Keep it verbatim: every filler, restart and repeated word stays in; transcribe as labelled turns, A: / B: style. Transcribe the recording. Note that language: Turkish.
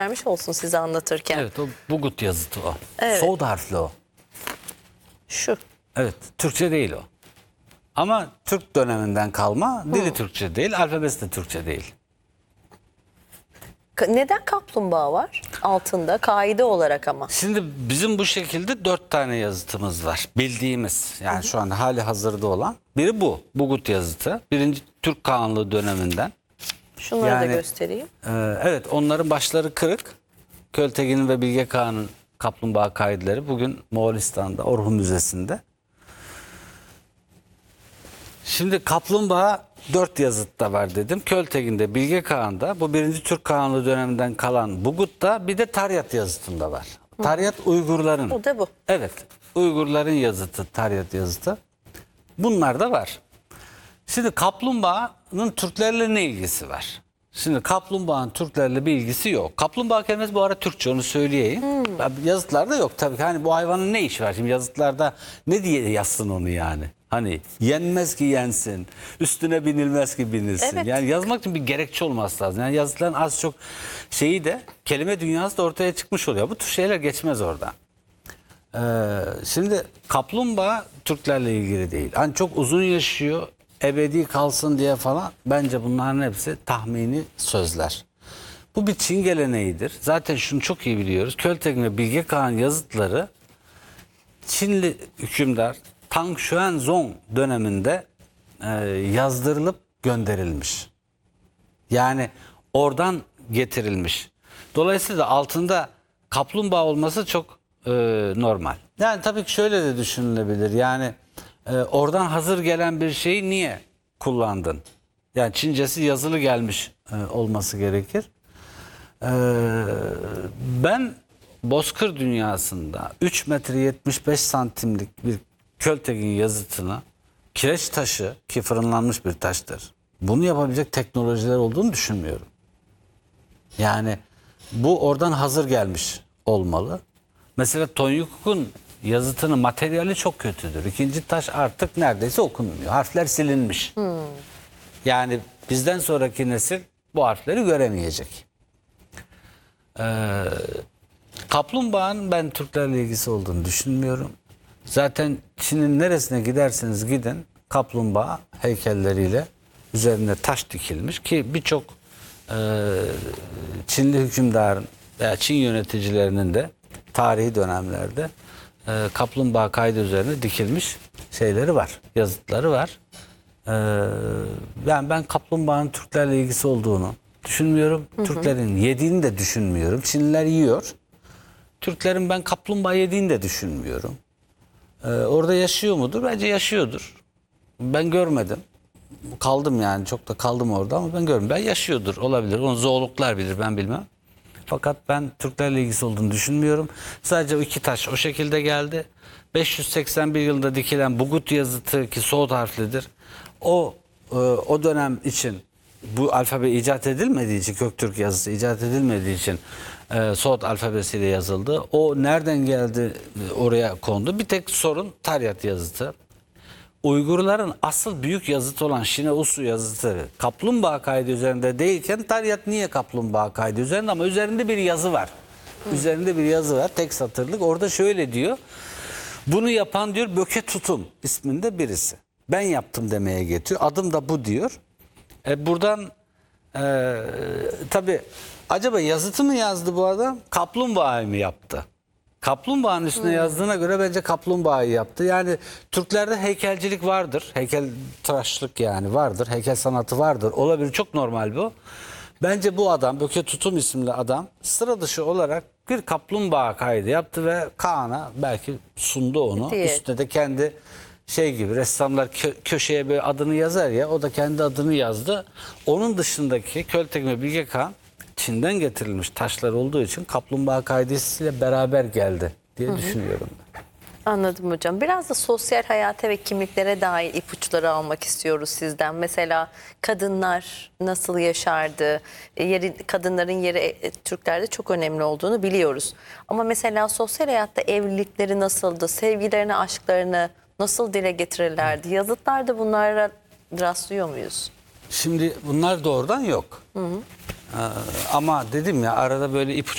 A: vermiş olsun size anlatırken.
B: Evet, o Bugut yazıtı o.
A: Evet.
B: Soğut harfli o.
A: Şu.
B: Evet, Türkçe değil o. Ama Türk döneminden kalma, dili Türkçe değil, alfabesi de Türkçe değil.
A: Ka- Neden kaplumbağa var altında kaide olarak ama?
B: Şimdi bizim bu şekilde dört tane yazıtımız var. Bildiğimiz, yani şu anda hali hazırda olan. Biri bu, Bugut yazıtı. Birinci Türk Kağanlığı döneminden.
A: Şunları
B: Yani,
A: da göstereyim.
B: Ee, evet, onların başları kırık. Költekin'in ve Bilge Kağan'ın kaplumbağa kaydeleri bugün Moğolistan'da, Orhun Müzesi'nde. Şimdi kaplumbağa dört yazıtta var dedim. Költekin'de, Bilge Kağan'da, bu birinci Türk Kağanlığı döneminden kalan Bugut'ta, bir de Taryat yazıtında var. Taryat Uygurların.
A: O da bu.
B: Evet, Uygurların yazıtı, Taryat yazıtı. Bunlar da var. Şimdi kaplumbağanın Türklerle ne ilgisi var? Şimdi kaplumbağanın Türklerle bir ilgisi yok. Kaplumbağa kelimesi bu ara Türkçe, onu söyleyeyim. Hmm. Yazıtlarda yok tabii ki. Hani bu hayvanın ne işi var? Şimdi yazıtlarda ne diye yazsın onu yani? Hani yenmez ki yensin, üstüne binilmez ki binilsin.
A: Evet.
B: Yani yazmak için bir gerekçe olması lazım. Yani yazıtların az çok şeyi de, kelime dünyası da ortaya çıkmış oluyor. Bu tür şeyler geçmez orada. Ee, şimdi kaplumbağa Türklerle ilgili değil. Hani çok uzun yaşıyor, ebedi kalsın diye falan, bence bunların hepsi tahmini sözler. Bu bir Çin geleneğidir. Zaten şunu çok iyi biliyoruz. Költekin ve Bilge Kağan yazıtları Çinli hükümdar Tang Xuanzong döneminde e, yazdırılıp gönderilmiş. Yani oradan getirilmiş. Dolayısıyla altında kaplumbağa olması çok e, normal. Yani tabii ki şöyle de düşünülebilir. Yani e, oradan hazır gelen bir şeyi niye kullandın? Yani Çincesi yazılı gelmiş e, olması gerekir. E, ben Bozkır dünyasında üç metre yetmiş beş santimlik bir Költekin yazıtını, kireç taşı, ki fırınlanmış bir taştır, bunu yapabilecek teknolojiler olduğunu düşünmüyorum. Yani bu oradan hazır gelmiş olmalı. Mesela Tonyukuk'un yazıtının materyali çok kötüdür. İkinci taş artık neredeyse okunmuyor. Harfler silinmiş. Hmm. Yani bizden sonraki nesil bu harfleri göremeyecek. Ee, kaplumbağanın ben Türklerle ilgisi olduğunu düşünmüyorum. Zaten Çin'in neresine giderseniz gidin, kaplumbağa heykelleriyle üzerine taş dikilmiş ki birçok e, Çinli hükümdarın veya Çin yöneticilerinin de tarihi dönemlerde e, kaplumbağa kaydı üzerine dikilmiş şeyleri var, yazıtları var. E, yani ben kaplumbağanın Türklerle ilgisi olduğunu düşünmüyorum. Hı hı. Türklerin yediğini de düşünmüyorum. Çinliler yiyor. Türklerin ben kaplumbağa yediğini de düşünmüyorum. Ee, orada yaşıyor mudur? Bence yaşıyordur. Ben görmedim. Kaldım yani, çok da kaldım orada ama ben görmedim. Ben yaşıyordur, olabilir. Onu zoologlar bilir, ben bilmem. Fakat ben Türklerle ilgisi olduğunu düşünmüyorum. Sadece o iki taş o şekilde geldi. beş yüz seksen bir yılında dikilen Bugut yazıtı, ki Soğut harflidir. O e, o dönem için bu alfabe icat edilmediği için, Köktürk yazısı icat edilmediği için e, Soğut alfabesiyle yazıldı. O nereden geldi, oraya kondu. Bir tek sorun Taryat yazıtı. Uygurların asıl büyük yazıtı olan Şine Usu yazıtı kaplumbağa kaydı üzerinde değilken, Taryat niye kaplumbağa kaydı üzerinde, ama üzerinde bir yazı var. Hı. Üzerinde bir yazı var, tek satırlık. Orada şöyle diyor. Bunu yapan diyor Böke Tutum isminde birisi. Ben yaptım demeye getiriyor. Adım da bu diyor. E buradan e, tabii acaba yazıtı mı yazdı bu adam, kaplumbağayı mı yaptı? Kaplumbağanın üstüne hmm. yazdığına göre bence kaplumbağayı yaptı. Yani Türklerde heykelcilik vardır. Heykeltıraşlık yani vardır. Heykel sanatı vardır. Olabilir, çok normal bu. Bence bu adam, Böke Tutum isimli adam, sıra dışı olarak bir kaplumbağa kaydı yaptı ve Kaan'a belki sundu onu. Diye. Üstüne de kendi şey gibi, ressamlar kö köşeye böyle adını yazar ya, o da kendi adını yazdı. Onun dışındaki Költekin ve Bilge Kağan Çin'den getirilmiş taşlar olduğu için kaplumbağa kaidesiyle beraber geldi diye hı hı. düşünüyorum.
A: Anladım hocam. Biraz da sosyal hayata ve kimliklere dair ipuçları almak istiyoruz sizden. Mesela kadınlar nasıl yaşardı? Yeri, kadınların yeri e, Türklerde çok önemli olduğunu biliyoruz. Ama mesela sosyal hayatta evlilikleri nasıldı? Sevgilerini, aşklarını nasıl dile getirirlerdi? Hı. Yazıtlarda bunlara rastlıyor muyuz?
B: Şimdi bunlar doğrudan yok. Hı hı. Ee, ama dedim ya, arada böyle ipuçları